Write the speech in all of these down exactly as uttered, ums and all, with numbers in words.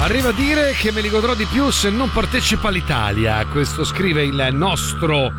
Arriva a dire che me li godrò di più se non partecipa l'Italia. Questo scrive il nostro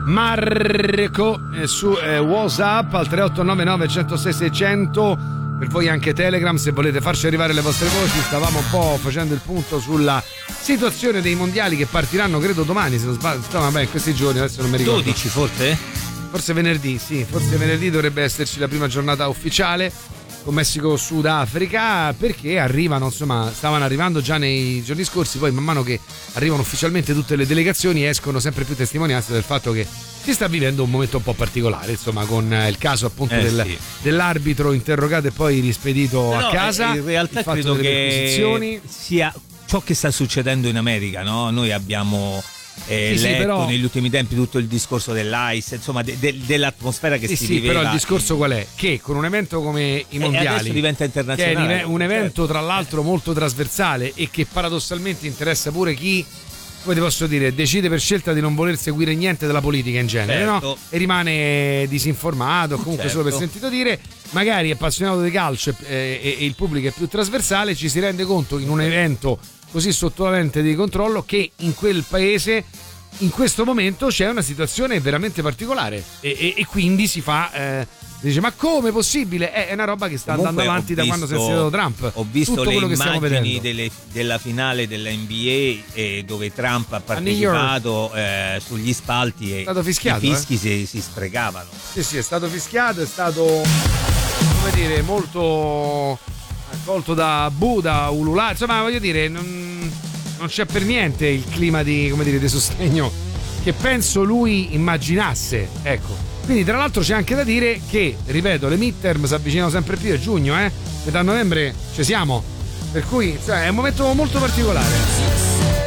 Marco eh, su eh, WhatsApp al tre otto nove nove uno zero sei sei zero zero. Per voi anche Telegram, se volete farci arrivare le vostre voci. Stavamo un po' facendo il punto sulla situazione dei mondiali che partiranno credo domani, se non sbaglio. No, vabbè, in questi giorni adesso non mi ricordo. dodici forse? Forse venerdì, sì, forse venerdì dovrebbe esserci la prima giornata ufficiale con Messico-Sudafrica, perché arrivano, insomma, stavano arrivando già nei giorni scorsi, poi man mano che arrivano ufficialmente tutte le delegazioni escono sempre più testimonianze del fatto che si sta vivendo un momento un po' particolare, insomma, con il caso appunto eh, del, sì. dell'arbitro interrogato e poi rispedito no, a casa. In realtà credo che sia ciò che sta succedendo in America, no? Noi abbiamo Eh, sì, letto sì, però, negli ultimi tempi tutto il discorso dell'I C E, insomma de, de, dell'atmosfera che sì, si sì, viveva. però il discorso qual è? Che con un evento come i mondiali, e adesso diventa internazionale, che è un evento tra l'altro molto trasversale e che paradossalmente interessa pure chi, come ti posso dire, decide per scelta di non voler seguire niente della politica in genere, certo. no? E rimane disinformato, comunque certo. solo per sentito dire, magari appassionato di calcio e, e, e il pubblico è più trasversale, ci si rende conto in un evento così sotto la lente di controllo che in quel paese in questo momento c'è una situazione veramente particolare e, e, e quindi si fa eh, dice ma come è possibile? È una roba che sta Comunque andando avanti visto, da quando si è insediato Trump. Ho visto tutto le quello che stiamo immagini vedendo delle, della finale della N B A eh, dove Trump ha partecipato eh, sugli spalti e stato fischiato, i fischi eh? si, si sprecavano. Sì sì, è stato fischiato, è stato come dire molto accolto da Buda, ululà, insomma voglio dire non, non c'è per niente il clima di, come dire, di sostegno che penso lui immaginasse, ecco. Quindi tra l'altro c'è anche da dire che, ripeto, le midterm si avvicinano sempre più, è giugno, eh? Metà novembre ci siamo, per cui cioè, è un momento molto particolare.